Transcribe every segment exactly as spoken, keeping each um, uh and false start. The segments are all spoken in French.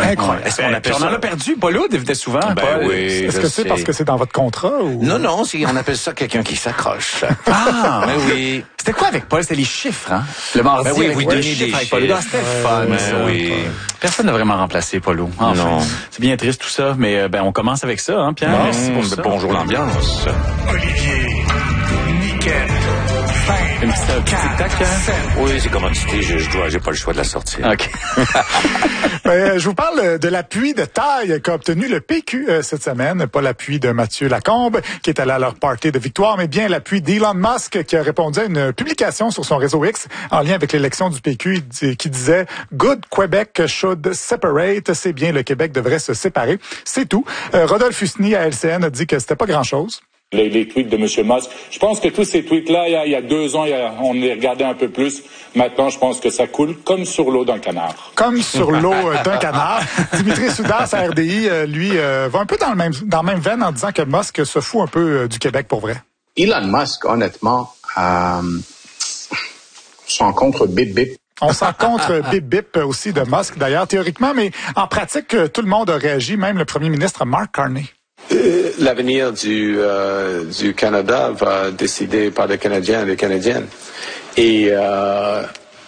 Incroyable. Ouais. Est-ce qu'on appelle on ça? en a perdu, Paul, d'éviter souvent. Ben Paul. oui. Est-ce que c'est parce que c'est dans votre contrat ou? Non, non, c'est, on appelle ça quelqu'un qui s'accroche. Ah! Mais oui. C'était quoi avec Paul? C'était les chiffres, hein? Le mardi, Ben oui, avec vous les donnez chiffres des avec Paul. chiffres. Ah, c'était fun, Ben ça. oui. Personne n'a vraiment remplacé Paulo. Enfin, Non. c'est bien triste tout ça, mais ben on commence avec ça, hein, Pierre? Merci pour Mmh, ça. bonjour l'ambiance. Olivier, Niquette, Une petite, euh, petit tac, hein? Oui, c'est commodité, je, je dois, j'ai pas le choix de la sortir. OK. Ben, je vous parle de l'appui de taille qu'a obtenu le P Q euh, cette semaine. Pas l'appui de Mathieu Lacombe, qui est allé à leur party de victoire, mais bien l'appui d'Elon Musk, qui a répondu à une publication sur son réseau X en lien avec l'élection du P Q, qui disait « Good Quebec should separate ». C'est bien, le Québec devrait se séparer. C'est tout. Euh, Rodolphe Husny à L C N a dit que c'était pas grand-chose. Les, les tweets de M. Musk. Je pense que tous ces tweets-là, il y a, il y a deux ans, il y a, on les regardait un peu plus. Maintenant, je pense que ça coule comme sur l'eau d'un canard. Comme sur l'eau euh, d'un canard. Dimitri Soudas à R D I, euh, lui, euh, va un peu dans le même dans la même veine en disant que Musk se fout un peu euh, du Québec pour vrai. Elon Musk, honnêtement, euh, s'en contre bip bip. On s'en contre bip bip aussi de Musk d'ailleurs, théoriquement, mais en pratique, tout le monde a réagi, même le premier ministre Mark Carney. Euh, L'avenir du, euh, du Canada va décider par les Canadiens et les Canadiennes. Et euh,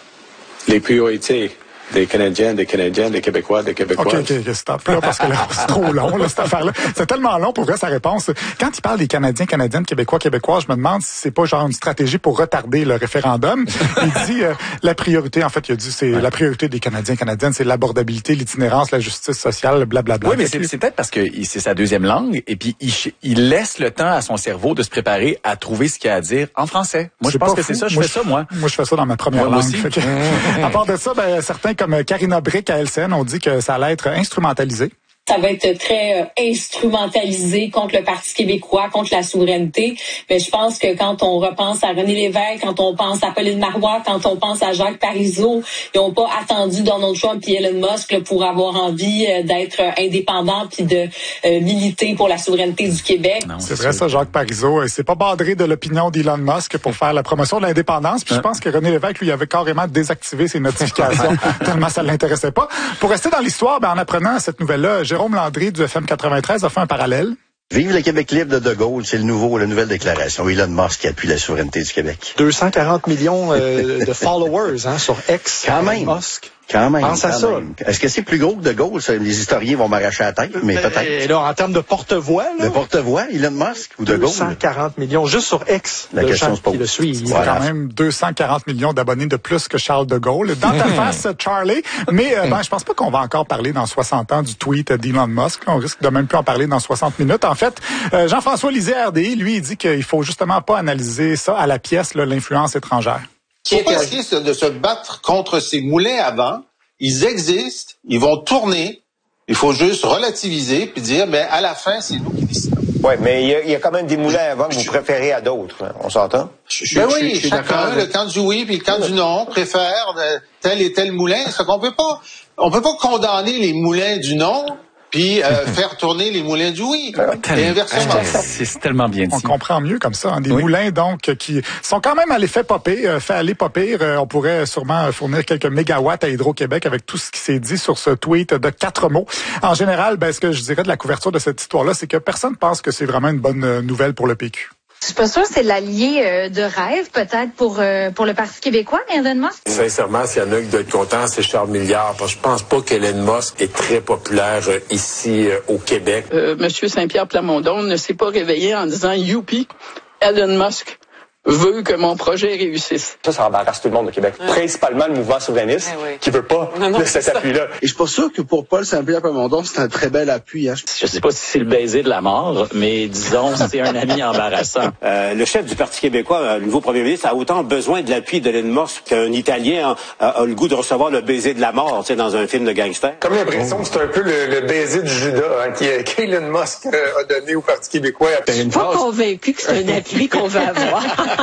les priorités des Canadiens, des Canadiennes, des Québécois, des Québécoises. OK, OK, OK, stop là, parce que là, c'est trop long, là, cette affaire-là. C'est tellement long pour vrai, sa réponse. Quand il parle des Canadiens, Canadiennes, Québécois, Québécoises, je me demande si c'est pas genre une stratégie pour retarder le référendum. Il dit, euh, la priorité, en fait, il a dit, c'est ouais. la priorité des Canadiens, Canadiennes, c'est l'abordabilité, l'itinérance, la justice sociale, blablabla. Oui, mais c'est, c'est peut-être parce que c'est sa deuxième langue, et puis il, il laisse le temps à son cerveau de se préparer à trouver ce qu'il y a à dire en français. Moi, je pense que fou. c'est ça, je moi, fais ça, moi. Moi, je fais ça dans ma première moi, langue. Moi aussi. Que, à part de ça, ben, certains comme Karina Brick à L C N ont dit que ça allait être instrumentalisé. Ça va être très euh, instrumentalisé contre le Parti québécois, contre la souveraineté. Mais je pense que quand on repense à René Lévesque, quand on pense à Pauline Marois, quand on pense à Jacques Parizeau, ils n'ont pas attendu Donald Trump et Elon Musk là, pour avoir envie euh, d'être euh, indépendants puis de euh, militer pour la souveraineté du Québec. Non, c'est, c'est vrai ça, Jacques Parizeau. C'est pas badré de l'opinion d'Elon Musk pour faire la promotion de l'indépendance. Puis je pense que René Lévesque, lui, avait carrément désactivé ses notifications tellement ça l'intéressait pas. Pour rester dans l'histoire, ben, en apprenant cette nouvelle-là, Jérôme Landry du F M quatre-vingt-treize a fait un parallèle. Vive le Québec libre de De Gaulle, c'est le nouveau, la nouvelle déclaration. Elon Musk qui appuie la souveraineté du Québec. deux cent quarante millions euh, de followers hein, sur X. Quand même. Musk. Quand même. Pense à quand ça. Même. Est-ce que c'est plus gros que De Gaulle? Ça? Les historiens vont m'arracher la tête, mais, mais peut-être. Et là, en termes de porte-voix, là. De porte-voix, Elon Musk ou De Gaulle? deux cent quarante millions, juste sur X. La question se pose. Qui le suit. C'est voilà. Quand même deux cent quarante millions d'abonnés de plus que Charles de Gaulle. Dans ta face, Charlie. Mais euh, ben, je pense pas qu'on va encore parler dans soixante ans du tweet d'Elon Musk. On risque de même plus en parler dans soixante minutes. En fait, euh, Jean-François Lisée, R D I, lui, il dit qu'il faut justement pas analyser ça à la pièce, là, l'influence étrangère. Il faut pas essayer de se battre contre ces moulins à vent. Ils existent, ils vont tourner. Il faut juste relativiser puis dire, mais à la fin, c'est nous qui décidons. Oui, mais il y, a, il y a quand même des moulins à vent que vous préférez à d'autres. Hein. On s'entend? Je, ben je, oui, je, je chacun, le camp du oui puis le camp du non, préfère tel et tel moulin. C'est qu'on peut pas, on peut pas condamner les moulins du non puis euh, faire tourner les moulins du oui. Et inversement. C'est, c'est tellement bien dit. On comprend mieux comme ça. Hein, des oui. moulins, donc, qui sont quand même à l'effet pas pire, euh, fait aller pas pire. Euh, on pourrait sûrement fournir quelques mégawatts à Hydro-Québec avec tout ce qui s'est dit sur ce tweet de quatre mots. En général, ben, ce que je dirais de la couverture de cette histoire-là, c'est que personne pense que c'est vraiment une bonne nouvelle pour le P Q. Je suis pas sûre que c'est l'allié euh, de rêve, peut-être, pour euh, pour le Parti québécois, Elon Musk. Sincèrement, s'il y en a qui doivent être contents, c'est Charles Milliard. Parce que je pense pas qu'Elon Musk est très populaire euh, ici euh, au Québec. Euh, Monsieur Saint-Pierre Plamondon ne s'est pas réveillé en disant « Youpi, Elon Musk veut que mon projet réussisse ». Ça, ça embarrasse tout le monde au Québec. Ouais. Principalement le mouvement souverainiste ouais, ouais. qui veut pas non, non, de cet appui-là. Et je suis pas sûr que pour Paul Saint-Pierre Plamondon, c'est un très bel appui. Hein. Je sais pas si c'est le baiser de la mort, mais disons, c'est un ami embarrassant. Euh, le chef du Parti québécois, le nouveau premier ministre, a autant besoin de l'appui d'Elon Musk qu'un Italien a, a, a le goût de recevoir le baiser de la mort, tu sais, dans un film de gangster. Comme l'impression que c'est un peu le, le baiser du Judas hein, qu'Elon Musk euh, a donné au Parti québécois. Je suis pas convaincu que c'est un appui qu'on veut avoir.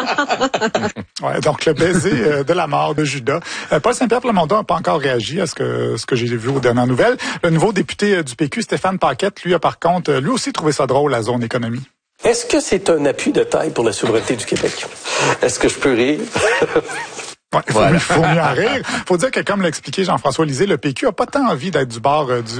Ouais, donc le baiser euh, de la mort de Judas. Euh, Paul Saint-Pierre Plamondon n'a pas encore réagi à ce que ce que j'ai vu aux dernières nouvelles. Le nouveau député euh, du P Q, Stéphane Paquette, lui a par contre, euh, lui aussi trouvé ça drôle, la zone économie. Est-ce que c'est un appui de taille pour la souveraineté du Québec? Est-ce que je peux rire? Ouais, il faut, voilà. faut mieux en rire. Faut dire que, comme l'a expliqué Jean-François Lisée, le P Q a pas tant envie d'être du bord euh, du